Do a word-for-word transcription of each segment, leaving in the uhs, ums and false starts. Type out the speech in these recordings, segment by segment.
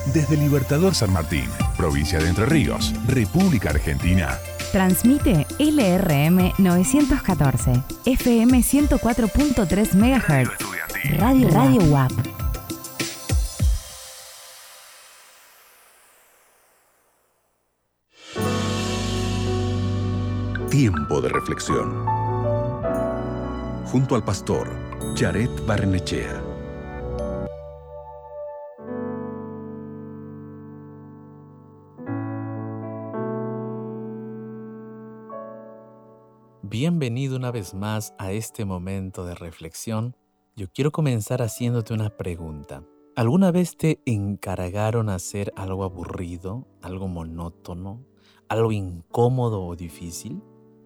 Desde Libertador San Martín, provincia de Entre Ríos, República Argentina. Transmite L R M novecientos catorce, F M ciento cuatro punto tres megahertz. Radio Radio U A P. Tiempo de reflexión. Junto al pastor Jared Barrenechea. Bienvenido una vez más a este momento de reflexión. Yo quiero comenzar haciéndote una pregunta. ¿Alguna vez te encargaron hacer algo aburrido, algo monótono, algo incómodo o difícil?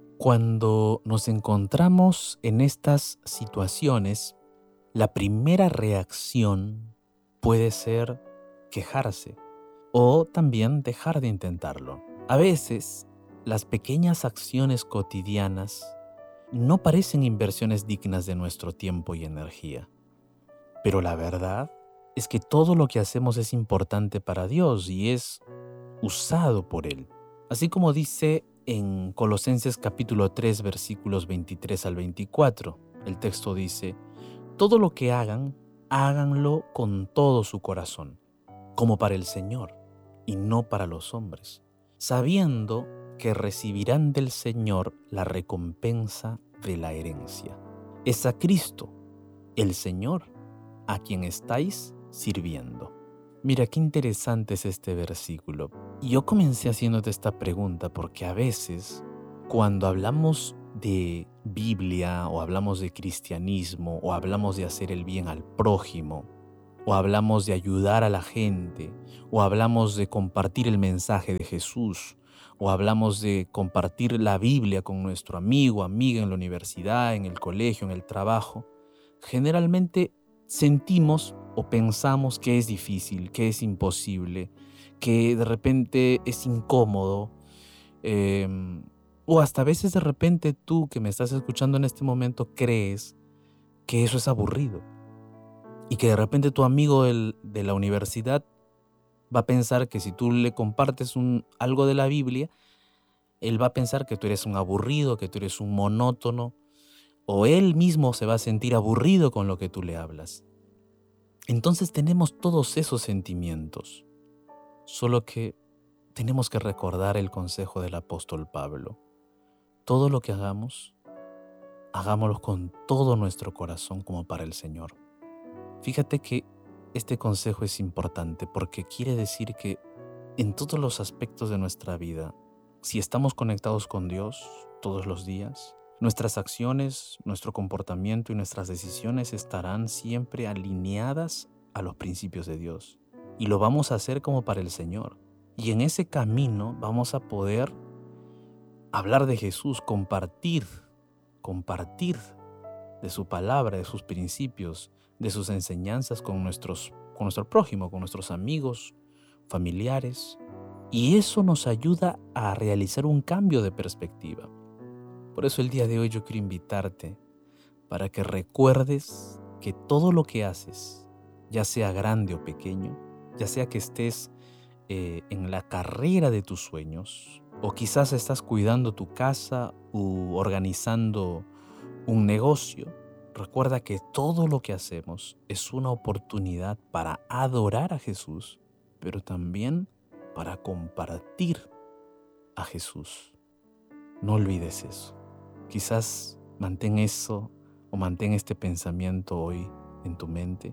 Cuando nos encontramos en estas situaciones, la primera reacción puede ser quejarse o también dejar de intentarlo. A veces, las pequeñas acciones cotidianas no parecen inversiones dignas de nuestro tiempo y energía. Pero la verdad es que todo lo que hacemos es importante para Dios y es usado por Él. Así como dice en Colosenses capítulo tres, versículos veintitrés al veinticuatro, el texto dice: todo lo que hagan, háganlo con todo su corazón, como para el Señor y no para los hombres, sabiendo que recibirán del Señor la recompensa de la herencia. Es a Cristo, el Señor, a quien estáis sirviendo. Mira qué interesante es este versículo. Y yo comencé haciéndote esta pregunta porque a veces, cuando hablamos de Biblia o hablamos de cristianismo o hablamos de hacer el bien al prójimo o hablamos de ayudar a la gente o hablamos de compartir el mensaje de Jesús o hablamos de compartir la Biblia con nuestro amigo, amiga en la universidad, en el colegio, en el trabajo, generalmente sentimos o pensamos que es difícil, que es imposible, que de repente es incómodo, eh, o hasta a veces de repente tú que me estás escuchando en este momento crees que eso es aburrido y que de repente tu amigo del, de la universidad va a pensar que si tú le compartes un, algo de la Biblia, él va a pensar que tú eres un aburrido, que tú eres un monótono, o él mismo se va a sentir aburrido con lo que tú le hablas. Entonces tenemos todos esos sentimientos, solo que tenemos que recordar el consejo del apóstol Pablo. Todo lo que hagamos, hagámoslo con todo nuestro corazón como para el Señor. Fíjate que este consejo es importante porque quiere decir que en todos los aspectos de nuestra vida, si estamos conectados con Dios todos los días, nuestras acciones, nuestro comportamiento y nuestras decisiones estarán siempre alineadas a los principios de Dios. Y lo vamos a hacer como para el Señor. Y en ese camino vamos a poder hablar de Jesús, compartir, compartir de su palabra, de sus principios, de sus enseñanzas con, nuestros, con nuestro prójimo, con nuestros amigos, familiares. Y eso nos ayuda a realizar un cambio de perspectiva. Por eso el día de hoy yo quiero invitarte para que recuerdes que todo lo que haces, ya sea grande o pequeño, ya sea que estés eh, en la carrera de tus sueños, o quizás estás cuidando tu casa u organizando un negocio, recuerda que todo lo que hacemos es una oportunidad para adorar a Jesús, pero también para compartir a Jesús. No olvides eso. Quizás mantén eso o mantén este pensamiento hoy en tu mente.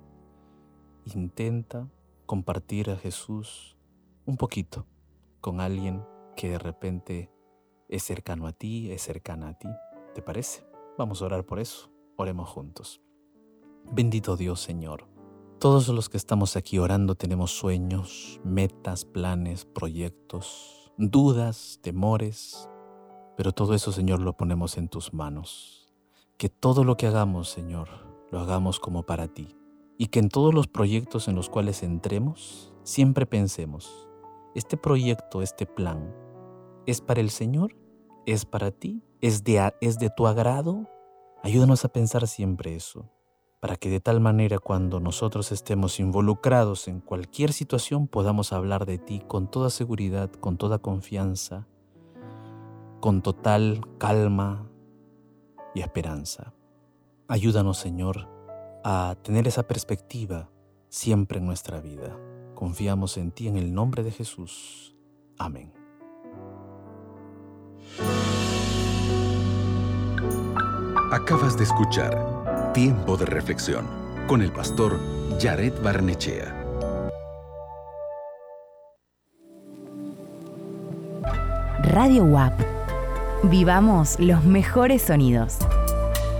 Intenta compartir a Jesús un poquito con alguien que de repente es cercano a ti, es cercana a ti. ¿Te parece? Vamos a orar por eso. Oremos juntos. Bendito Dios, Señor. Todos los que estamos aquí orando tenemos sueños, metas, planes, proyectos, dudas, temores, pero todo eso, Señor, lo ponemos en tus manos. Que todo lo que hagamos, Señor, lo hagamos como para ti. Y que en todos los proyectos en los cuales entremos, siempre pensemos, este proyecto, este plan, ¿es para el Señor? ¿Es para ti? ¿Es de, ¿Es de tu agrado? Ayúdanos a pensar siempre eso, para que de tal manera cuando nosotros estemos involucrados en cualquier situación podamos hablar de ti con toda seguridad, con toda confianza, con total calma y esperanza. Ayúdanos, Señor, a tener esa perspectiva siempre en nuestra vida. Confiamos en ti en el nombre de Jesús. Amén. Acabas de escuchar Tiempo de Reflexión con el pastor Yaret Barnechea. Radio U A P. Vivamos los mejores sonidos.